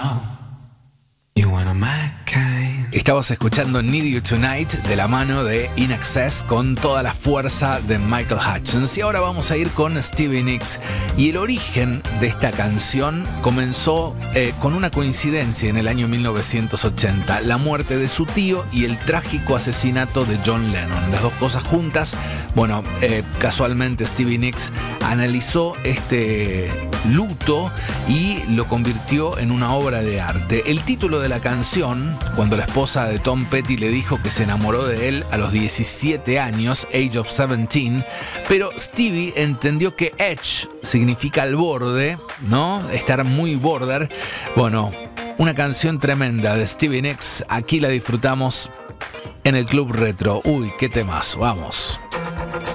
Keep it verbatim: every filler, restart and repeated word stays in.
Estabas escuchando Need You Tonight de la mano de In Excess con toda la fuerza de Michael Hutchence. Y ahora vamos a ir con Stevie Nicks. Y el origen de esta canción comenzó eh, con una coincidencia en el año mil novecientos ochenta. La muerte de su tío y el trágico asesinato de John Lennon. Las dos cosas juntas. Bueno, eh, casualmente Stevie Nicks analizó este luto y lo convirtió en una obra de arte. El título de la canción, cuando la esposa de Tom Petty le dijo que se enamoró de él a los diecisiete años, Age of seventeen, pero Stevie entendió que edge significa al borde, ¿no? Estar muy border. Bueno, una canción tremenda de Stevie Nicks, aquí la disfrutamos en el Club Retro. Uy, qué temazo, vamos.